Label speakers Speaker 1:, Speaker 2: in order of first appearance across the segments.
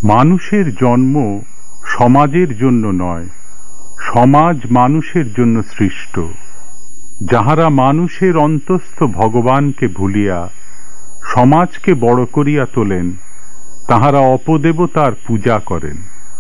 Speaker 1: মানুষের জন্ম সমাজের জন্য নয়, সমাজ মানুষের জন্য সৃষ্ট। যাহারা মানুষের অন্তস্থ ভগবানকে ভুলিয়া সমাজকে বড় করিয়া তোলেন, তাহারা অপদেবতার পূজা করেন।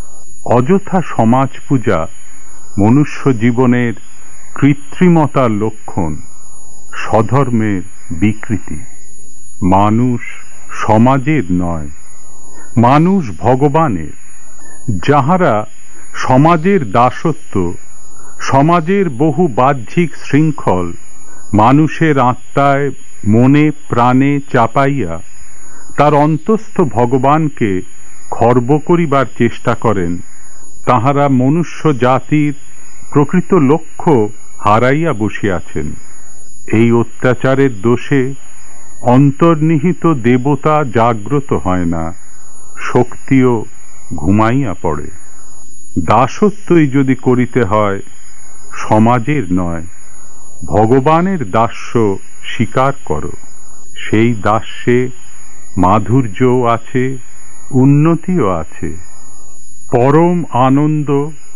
Speaker 1: অযথা সমাজ পূজা মনুষ্য জীবনের কৃত্রিমতার লক্ষণ, স্বধর্মের বিকৃতি। মানুষ সমাজের নয়, মানুষ ভগবানের। যাহারা সমাজের দাসত্ব, সমাজের বহু বাহ্যিক শৃঙ্খল মানুষের আত্মায় মনে প্রাণে চাপাইয়া তার অন্তস্থ ভগবানকে খর্ব করিবার চেষ্টা করেন, তাহারা মনুষ্য জাতির প্রকৃত লক্ষ্য হারাইয়া বসিয়াছেন। এই অত্যাচারের দোষে অন্তর্নিহিত দেবতা জাগ্রত হয় না, শক্তিও ঘুমাইয়া পড়ে। দাসত্বই যদি করিতে হয়, সমাজের নয়, ভগবানের দাস্য স্বীকার করো। সেই দাস্যে মাধুর্যও আছে, উন্নতিও আছে। পরম আনন্দ,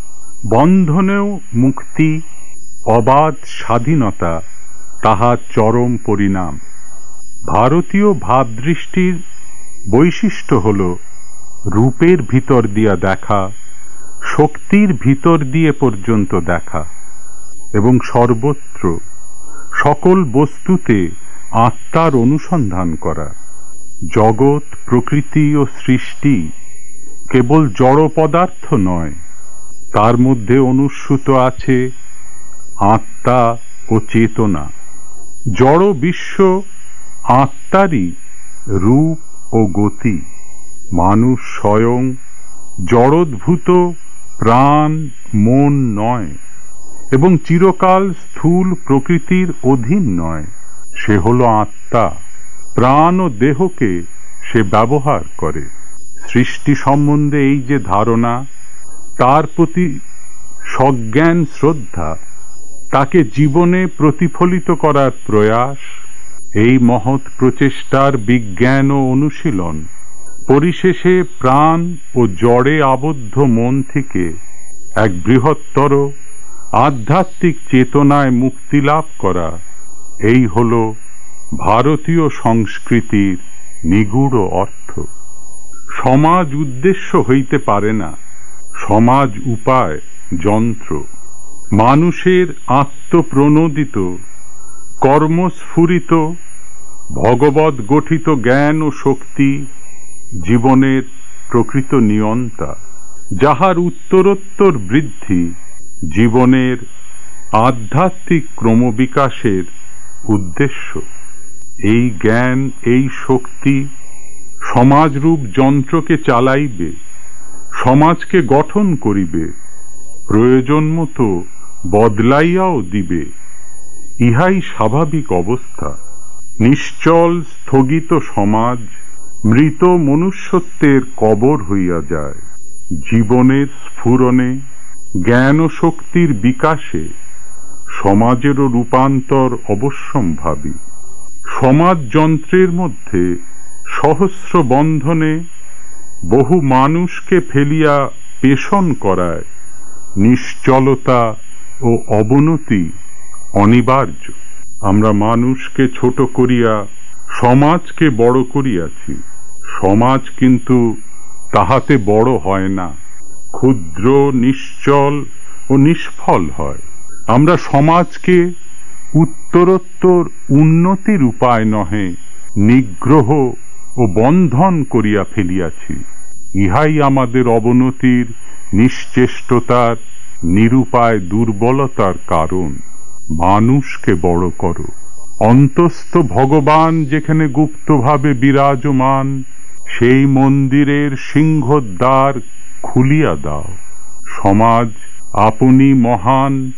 Speaker 1: বন্ধনেও মুক্তি, অবাধ স্বাধীনতা তাহার চরম পরিণাম। ভারতীয় ভাবদৃষ্টির বৈশিষ্ট্য হল রূপের ভিতর দিয়া দেখা, শক্তির ভিতর দিয়ে পর্যন্ত দেখা, এবং সর্বত্র সকল বস্তুতে আত্মার অনুসন্ধান করা। জগৎ, প্রকৃতি ও সৃষ্টি কেবল জড় পদার্থ নয়, তার মধ্যে অনুস্যূত আছে আত্মা ও চেতনা। জড় বিশ্ব আত্মারই রূপ ও গতি। মানুষ স্বয়ং জড়োদ্ভূত প্রাণ মন নয়, এবং চিরকাল স্থূল প্রকৃতির অধীন নয়। সে হল আত্মা। প্রাণ ও দেহকে সে ব্যবহার করে। সৃষ্টি সম্বন্ধে এই যে ধারণা, তার প্রতি সজ্ঞান শ্রদ্ধা, তাকে জীবনে প্রতিফলিত করার প্রয়াস, এই মহৎ প্রচেষ্টার বিজ্ঞান ও অনুশীলন পরিশেষে প্রাণ ও জড়ে আবদ্ধ মন থেকে এক বৃহত্তর আধ্যাত্মিক চেতনায় মুক্তি লাভ করা, এই হল ভারতীয় সংস্কৃতির নিগূঢ় অর্থ। সমাজ উদ্দেশ্য হইতে পারে না, সমাজ উপায়, যন্ত্র। মানুষের আত্মপ্রণোদিত, কর্মস্ফুরিত, ভগবৎ গঠিত জ্ঞান ও শক্তি জীবনের প্রকৃত নিয়ন্তা, যাহার উত্তরোত্তর বৃদ্ধি জীবনের আধ্যাত্মিক ক্রমবিকাশের উদ্দেশ্য। এই জ্ঞান, এই শক্তি সমাজরূপ যন্ত্রকে চালাইবে, সমাজকে গঠন করিবে, প্রয়োজন মতো বদলাইয়াও দিবে। ইহাই স্বাভাবিক অবস্থা। নিশ্চল স্থগিত সমাজ মৃত মনুষ্যত্বের কবর হইয়া যায়। জীবনের স্ফুরণে, জ্ঞান ও শক্তির বিকাশে সমাজেরও রূপান্তর অবশ্যম্ভাবী। সমাজ যন্ত্রের মধ্যে সহস্র বন্ধনে বহু মানুষকে ফেলিয়া পেষণ করায় নিশ্চলতা ও অবনতি অনিবার্য। আমরা মানুষকে ছোট করিয়া সমাজকে বড় করিয়াছি। সমাজ কিন্তু তাহাতে বড় হয় না, ক্ষুদ্র, নিশ্চল ও নিষ্ফল হয়। আমরা সমাজকে উত্তরোত্তর উন্নতির উপায় নহে নিগ্রহ ও বন্ধন করিয়া ফেলিয়াছি। ইহাই আমাদের অবনতির, নিশ্চেষ্টতার, নিরুপায় দুর্বলতার কারণ। মানুষকে বড় করো। অন্তস্থ ভগবান যেখানে গুপ্তভাবে বিরাজমান, সেই মন্দিরের সিংহদ্বার খুলিয়া দাও। সমাজ আপনি মহান